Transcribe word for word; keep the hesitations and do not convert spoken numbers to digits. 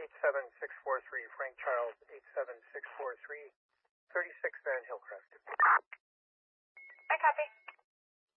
eight seven six four three, Frank Charles, eight seven six four three, thirty-six Van Hillcrest. I copy.